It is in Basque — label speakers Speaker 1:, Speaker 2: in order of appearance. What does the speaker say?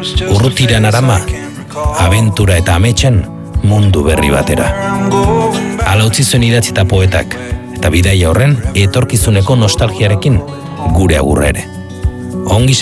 Speaker 1: urrutiran arama, abentura eta ametsen mundu berri batera. Hala utzi zuen idatzi eta poetak, eta bidaia horren etorkizuneko nostalgiarekin gure agurra ere. Ongi